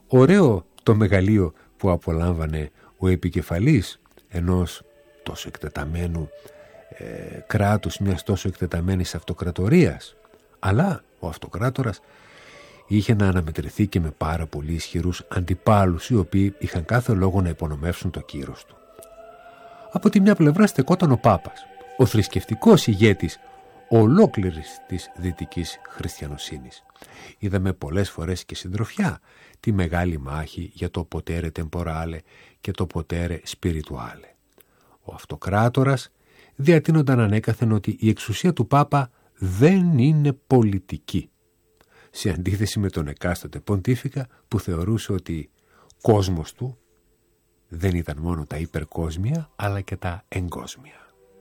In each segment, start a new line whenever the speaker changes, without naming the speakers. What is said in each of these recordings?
Ωραίο το μεγαλείο που απολάμβανε ο επικεφαλής ενός τόσο εκτεταμένου κράτους, μιας τόσο εκτεταμένης αυτοκρατορίας. Αλλά ο αυτοκράτορας είχε να αναμετρηθεί και με πάρα πολύ ισχυρούς αντιπάλους, οι οποίοι είχαν κάθε λόγο να υπονομεύσουν το κύρος του. Από τη μια πλευρά στεκόταν ο Πάπας, ο θρησκευτικός ηγέτης ολόκληρης της δυτικής χριστιανοσύνης. Είδαμε πολλές φορές και συντροφιά τη μεγάλη μάχη για το potere temporale και το potere spirituale. Ο αυτοκράτορας διατείνονταν ανέκαθεν ότι η εξουσία του Πάπα δεν είναι πολιτική, σε αντίθεση με τον εκάστοτε ποντίφικα που θεωρούσε ότι κόσμος του δεν ήταν μόνο τα υπερκόσμια αλλά και τα εγκόσμια.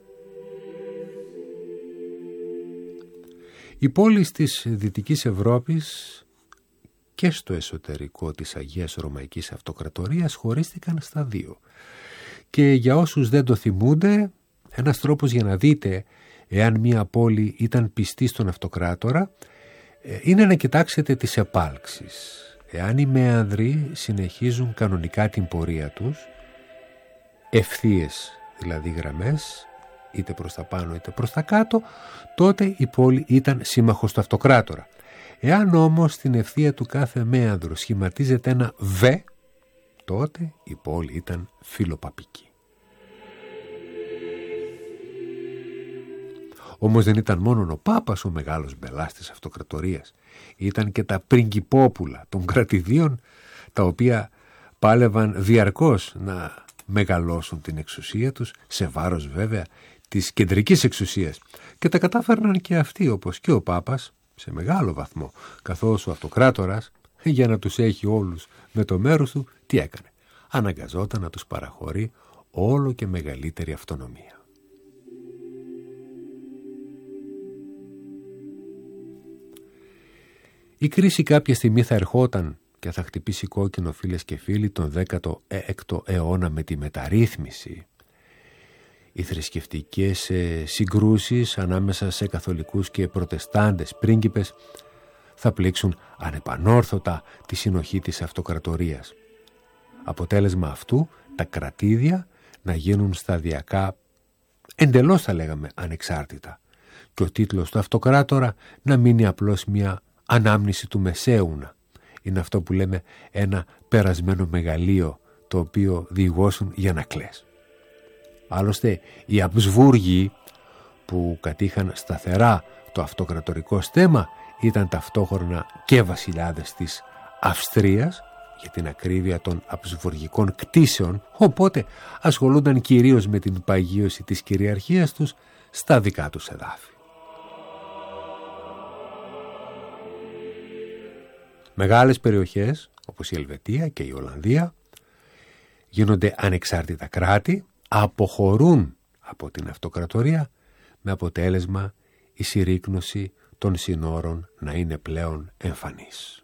Οι πόλεις της Δυτικής Ευρώπης και στο εσωτερικό της Αγίας Ρωμαϊκής Αυτοκρατορίας χωρίστηκαν στα δύο. Και για όσους δεν το θυμούνται, ένας τρόπος για να δείτε εάν μια πόλη ήταν πιστή στον αυτοκράτορα είναι να κοιτάξετε τις επάλξεις. Εάν οι μέανδροι συνεχίζουν κανονικά την πορεία τους, ευθείες δηλαδή γραμμές, είτε προς τα πάνω είτε προς τα κάτω, τότε η πόλη ήταν σύμμαχος του αυτοκράτορα. Εάν όμως στην ευθεία του κάθε μέανδρου σχηματίζεται ένα β, τότε η πόλη ήταν φιλοπαπική. Όμως δεν ήταν μόνο ο Πάπας ο μεγάλος μπελάς της αυτοκρατορίας. Ήταν και τα πριγκιπόπουλα των κρατηδίων, τα οποία πάλευαν διαρκώς να μεγαλώσουν την εξουσία τους, σε βάρος βέβαια της κεντρικής εξουσίας. Και τα κατάφερναν και αυτοί, όπως και ο Πάπας, σε μεγάλο βαθμό, καθώς ο αυτοκράτορας, για να τους έχει όλους με το μέρος του, τι έκανε? Αναγκαζόταν να τους παραχωρεί όλο και μεγαλύτερη αυτονομία. Η κρίση κάποια στιγμή θα ερχόταν και θα χτυπήσει κόκκινο, φίλες και φίλοι, τον 16ο αιώνα με τη μεταρρύθμιση. Οι θρησκευτικές συγκρούσεις ανάμεσα σε καθολικούς και προτεστάντες πρίγκιπες θα πλήξουν ανεπανόρθωτα τη συνοχή της αυτοκρατορίας. Αποτέλεσμα αυτού, τα κρατήδια να γίνουν σταδιακά εντελώς, θα λέγαμε, ανεξάρτητα και ο τίτλος του αυτοκράτορα να μείνει απλώς μια ανάμνηση του μεσαίουνα. Είναι αυτό που λέμε ένα περασμένο μεγαλείο, το οποίο διηγώσουν για να κλαις. Άλλωστε οι Αμπσβούργοι που κατήχαν σταθερά το αυτοκρατορικό στέμμα ήταν ταυτόχρονα και βασιλιάδες της Αυστρίας, για την ακρίβεια των Αμπσβουργικών κτήσεων, οπότε ασχολούνταν κυρίως με την παγίωση της κυριαρχίας τους στα δικά τους εδάφη. Μεγάλες περιοχές όπως η Ελβετία και η Ολλανδία γίνονται ανεξάρτητα κράτη, αποχωρούν από την αυτοκρατορία με αποτέλεσμα η συρρίκνωση των συνόρων να είναι πλέον εμφανής.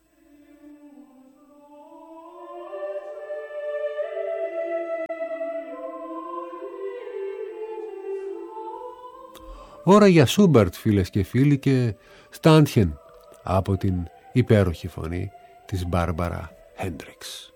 Ώρα για Σούμπερτ, φίλες και φίλοι, και Στάντχεν από την υπέροχη φωνή της Μπάρμπαρα Χέντριξ.